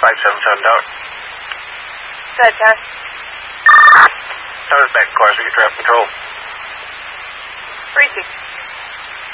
577 Tower. Go ahead, Tower. Tower's back, cars, we get traffic control. Briefing.